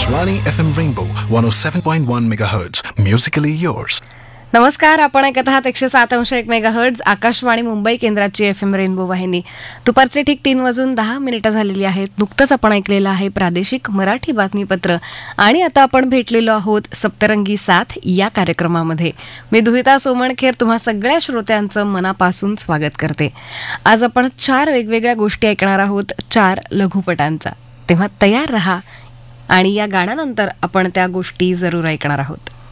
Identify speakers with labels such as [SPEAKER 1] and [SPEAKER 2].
[SPEAKER 1] Akashvani FM Rainbow 107.1 MHz. Musically yours.
[SPEAKER 2] नमस्कार, आपण ऐकत आहात 107.1 मेगाहर्ट्झ आकाशवाणी मुंबई केंद्राची FM रेनबो वाहिनी. दुपारचे ठीक 3:10 झालेली आहेत. नुकतंच आपण ऐकलेलं आहे प्रादेशिक मराठी बातमीपत्र आणि आता आपण भेटलेलो आहोत सप्तरंगी साथ या कार्यक्रमामध्ये. मी दुहिता सोमणखेर तुम्हा सगळ्या श्रोत्यांचं मनापासून स्वागत करते. आज आपण 4 वेगवेगळ्या गोष्टी ऐकणार आहोत, 4 लघुपटांचा. तेव्हा तयार रहा आणि या गाण्यानंतर आपण त्या गोष्टी जरूर ऐकणार आहोत.